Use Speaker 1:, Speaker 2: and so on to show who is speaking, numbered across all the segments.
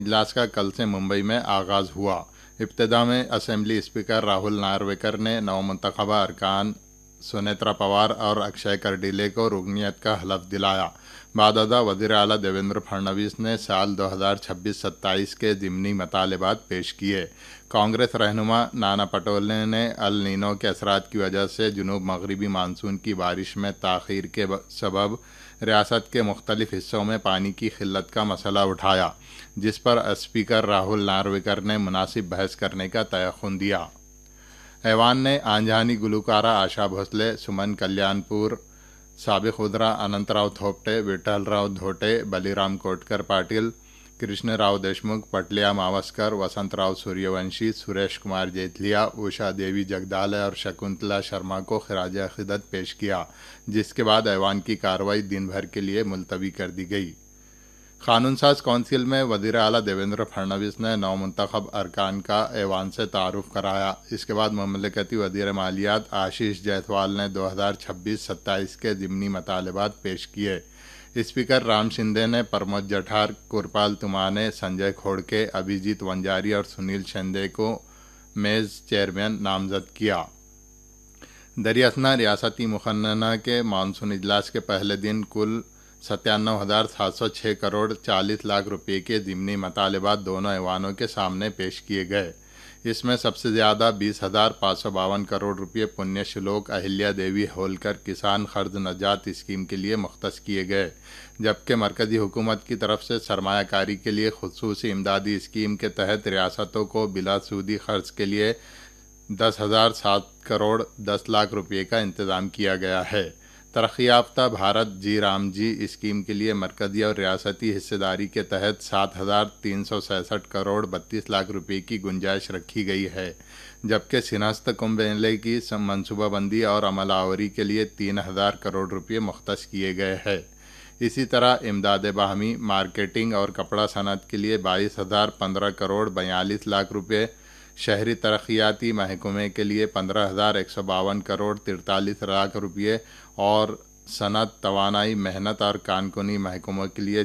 Speaker 1: इजलास का कल से मुंबई में आगाज हुआ। इब्तिदा में असेंबली स्पीकर राहुल नार्वेकर ने नवमुंतखबा अरकान सुनेत्रा पवार और अक्षय कर्डिले को रुकनीत का हलफ दिलाया। बाददा वज़ीर आला देवेंद्र फडणवीस ने साल 2026-27 के ज़िमनी मतालबात पेश किए। कांग्रेस रहनुमा नाना पटोले ने अल नीनो के असरात की वजह से जुनूब मगरबी मानसून की बारिश में ताख़ीर के सबब रियासत के मुख्तलिफ हिस्सों में पानी की किल्लत का मसला उठाया, जिस पर स्पीकर राहुल नार्वेकर ने मुनासिब बहस करने का तयख्खुन दिया। ऐवान ने आंजहानी गुलकारा आशा भोसले, सुमन कल्याणपुर, साबिक उद्रा, अनंतराव थोपटे, विठ्ठलराव धोटे, बलिराम कोटकर पाटिल, कृष्णराव देशमुख, पटलिया मावस्कर, वसंतराव सूर्यवंशी, सुरेश कुमार जेतलिया, उषा देवी जगदाले और शकुंतला शर्मा को खिराज अक़ीदत पेश किया, जिसके बाद ऐवान की कार्रवाई दिन भर के लिए मुलतवी कर दी गई। कानून साज कौंसिल में वज़ीर आला देवेंद्र फडणवीस ने नवमुंतखब अरकान का ऐवान से तारुफ कराया। इसके बाद ममलकती वज़ीर मालियात आशीष जायसवाल ने 2026-27 के ज़िमनी मतालबात पेश किए। स्पीकर राम शिंदे ने प्रमोद जठार, कुरपाल तुमाने, संजय खोड़के, अभिजीत वंजारी और सुनील शिंदे को मेज़ चेयरमैन नामजद किया। दरियासना रियासती मुखन्ना के मानसून इजलास के पहले दिन कुल 97,706 करोड़ 40 लाख रुपए के ज़िमनी मतालबात दोनों ऐवानों के सामने पेश किए गए। इसमें सबसे ज़्यादा 20,552 करोड़ रुपए पुण्य श्लोक अहिल्या देवी होलकर किसान खर्च नजात स्कीम के लिए मुख्तस किए गए, जबकि मरकज़ी हुकूमत की तरफ से सरमायाकारी के लिए खुसूसी इमदादी स्कीम के तहत रियासतों को बिला सूदी खर्च के लिए 10,007 करोड़ 10 लाख रुपए का इंतज़ाम किया गया है। तरक्की याफ्ता भारत जी राम जी स्कीम के लिए मरकज़ी और रियासती हिस्सेदारी के तहत 7,366 करोड़ 32 लाख रुपए की गुंजाइश रखी गई है, जबकि सिनहस्त कुंभ मेले की मनसूबाबंदी और अमल आवरी के लिए 3,000 करोड़ रुपए मुख्तस किए गए हैं। इसी तरह इमदाद बाहमी, मार्केटिंग और कपड़ा सनत के लिए 22,015 करोड़ 42 लाख रुपए, शहरी तरक्याती महकमे के लिए 15,152 करोड़ 43 लाख रुपये और सनत, तवानाई, मेहनत और कानूनी महकमों के लिए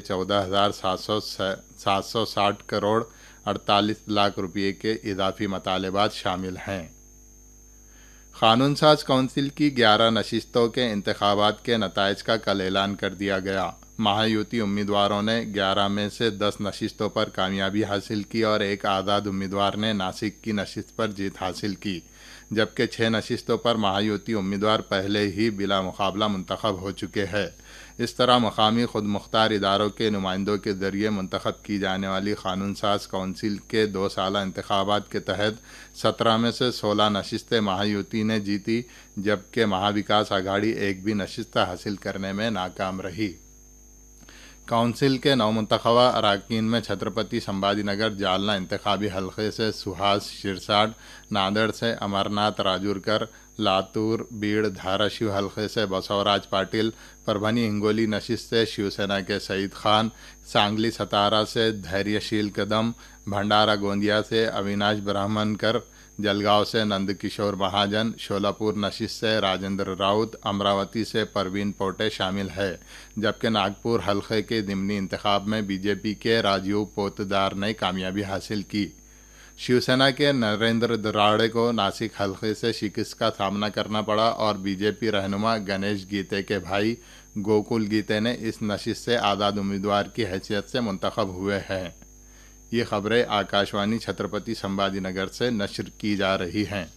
Speaker 1: 14,760 करोड़ 48 लाख रुपये के इजाफी मतालबात शामिल हैं। कानून साज कौंसिल की 11 नशिस्तों के इंतखाबात के नताइज का कल ऐलान कर दिया गया। महायुति उम्मीदवारों ने 11 में से 10 नशिस्तों पर कामयाबी हासिल की और एक आज़ाद उम्मीदवार ने नासिक की नशिस्त पर जीत हासिल की, जबकि 6 नशिस्तों पर महायुति उम्मीदवार पहले ही बिला मुकाबला मुंतखब हो चुके हैं। इस तरह मकामी खुद मुख्तार इदारों के नुमाइंदों के ज़रिए मुंतखब की जाने वाली कानून साज कौंसिल के 2 साला इंतखाबात के तहत 17 में से 16 नशिस्तें महायुति ने जीती, जबकि महाविकास आघाड़ी एक भी नशिस्त हासिल करने में नाकाम रही। काउंसिल के नवमुंतखबा अरकान में छत्रपति संभाजीनगर जालना इंतखाबी हलक़े से सुहास शिरसाट, नांदेड़ से अमरनाथ राजूरकर, लातूर, बीड़, धाराशिव हलक़े से बसवराज पाटिल, परभनी हिंगोली नशिस्त से शिवसेना के सईद खान, सांगली सतारा से धैर्यशील कदम, भंडारा गोंदिया से अविनाश ब्राह्मणकर, जलगांव से नंदकिशोर महाजन, शोलापुर नशिस्त से राजेंद्र राउत, अमरावती से परवीन पोटे शामिल है, जबकि नागपुर हलक़े के ज़िमनी इंतखाब में बीजेपी के राजीव पोतदार ने कामयाबी हासिल की। शिवसेना के नरेंद्र दराड़े को नासिक हलक़े से शिकस्त का सामना करना पड़ा और बीजेपी रहनुमा गणेश गीते के भाई गोकुल गीते ने इस नशिस्त से आज़ाद उम्मीदवार की हैसियत से मुंतखब हुए हैं। ये खबरें आकाशवाणी छत्रपति संभाजीनगर से नश्र की जा रही हैं।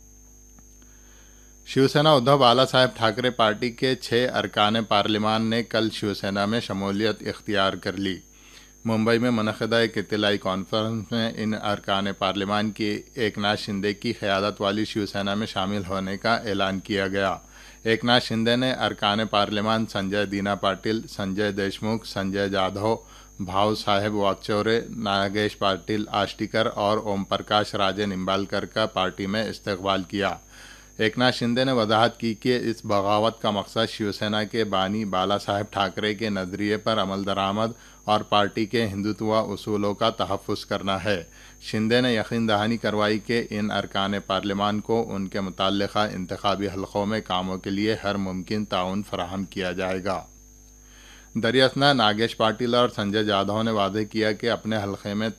Speaker 1: शिवसेना उद्धव बाला साहेब ठाकरे पार्टी के 6 अरकान पार्लिमान ने कल शिवसेना में शमूलियत इख्तियार कर ली। मुंबई में मुनक़िदा एक इत्तलाई कॉन्फ्रेंस में इन अरकान पार्लिमान की एकनाथ शिंदे की क़यादत वाली शिवसेना में शामिल होने का ऐलान किया गया। एकनाथ शिंदे ने अरकान पार्लिमान संजय दीना पाटिल, संजय देशमुख, संजय जाधव, भाव साहेब वाकचौरे, नागेश पाटिल आष्टीकर और ओम प्रकाश राजे निम्बालकर का पार्टी में इस्तकबाल किया। एकनाथ शिंदे ने वजाहत की कि इस बगावत का मकसद शिवसेना के बानी बाला साहेब ठाकरे के नज़रिए पर अमल दरामद और पार्टी के हिंदुत्व उसूलों का तहफ़्फ़ुज़ करना है। शिंदे ने यकीन दहानी करवाई कि इन अरकान पार्लिमान को उनके मुतल्लिक़ा इंतखाबी हलक़ों में कामों के लिए हर मुमकिन ताउन फराहम किया जाएगा। दरियासना नागेश पाटिल और संजय जाधव ने वादे किया कि अपने हलके में